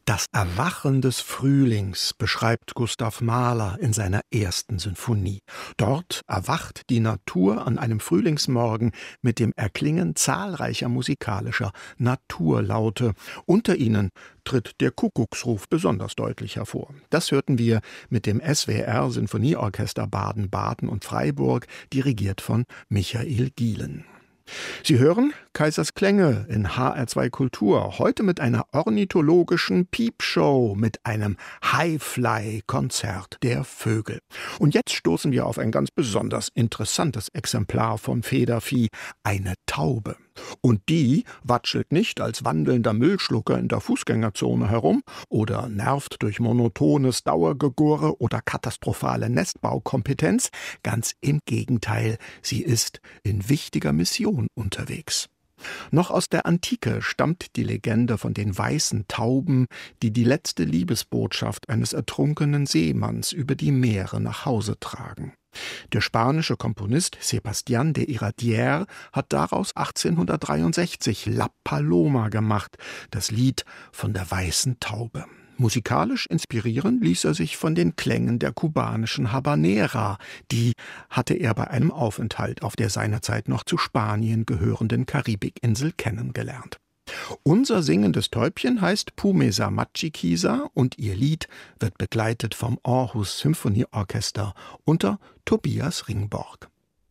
Das Erwachen des Frühlings beschreibt Gustav Mahler in seiner ersten Sinfonie. Dort erwacht die Natur an einem Frühlingsmorgen mit dem Erklingen zahlreicher musikalischer Naturlaute. Unter ihnen tritt der Kuckucksruf besonders deutlich hervor. Das hörten wir mit dem SWR Sinfonieorchester Baden-Baden und Freiburg, dirigiert von Michael Gielen. Sie hören Kaisers Klänge in HR2 Kultur, heute mit einer ornithologischen Piepshow, mit einem Highfly-Konzert der Vögel. Und jetzt stoßen wir auf ein ganz besonders interessantes Exemplar von Federvieh, eine Taube. Und die watschelt nicht als wandelnder Müllschlucker in der Fußgängerzone herum oder nervt durch monotones Dauergegurre oder katastrophale Nestbaukompetenz. Ganz im Gegenteil, sie ist in wichtiger Mission unterwegs. Noch aus der Antike stammt die Legende von den weißen Tauben, die die letzte Liebesbotschaft eines ertrunkenen Seemanns über die Meere nach Hause tragen. Der spanische Komponist Sebastián de Iradier hat daraus 1863 La Paloma gemacht, das Lied von der weißen Taube. Musikalisch inspirieren ließ er sich von den Klängen der kubanischen Habanera. Die hatte er bei einem Aufenthalt auf der seinerzeit noch zu Spanien gehörenden Karibikinsel kennengelernt. Unser singendes Täubchen heißt Pumesa Machikisa und ihr Lied wird begleitet vom Aarhus Symphonieorchester unter Tobias Ringborg.